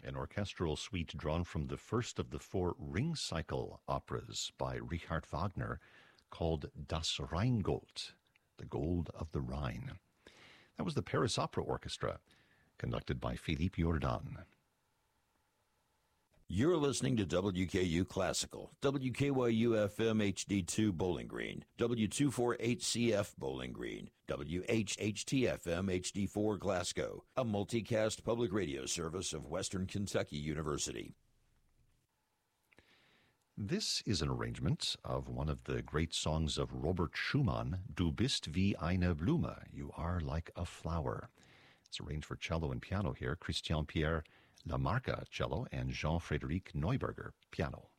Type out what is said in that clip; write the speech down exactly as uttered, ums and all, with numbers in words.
an orchestral suite drawn from the first of the four Ring Cycle operas by Richard Wagner called Das Rheingold, the Gold of the Rhine. That was the Paris Opera Orchestra, conducted by Philippe Jordan. You're listening to W K U Classical, W K Y U F M H D two Bowling Green, W two forty-eight C F Bowling Green, W H H T F M H D four Glasgow, a multicast public radio service of Western Kentucky University. This is an arrangement of one of the great songs of Robert Schumann, Du bist wie eine Blume, You Are Like a Flower. It's arranged for cello and piano here, Christian Pierre Lamarca, cello, and Jean-Frédéric Neuberger, piano.